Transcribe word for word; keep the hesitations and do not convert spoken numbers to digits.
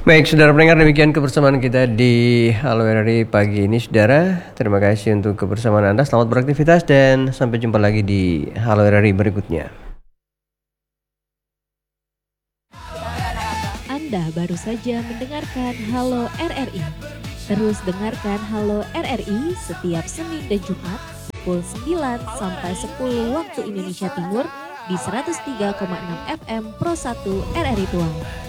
Baik, saudara pendengar, demikian kebersamaan kita di Halo R R I pagi ini, saudara. Terima kasih untuk kebersamaan Anda. Selamat beraktivitas dan sampai jumpa lagi di Halo R R I berikutnya. Anda baru saja mendengarkan Halo R R I. Terus dengarkan Halo R R I setiap Senin dan Jumat pukul sembilan sampai sepuluh waktu Indonesia Timur di seratus tiga koma enam F M Pro satu R R I Tuang.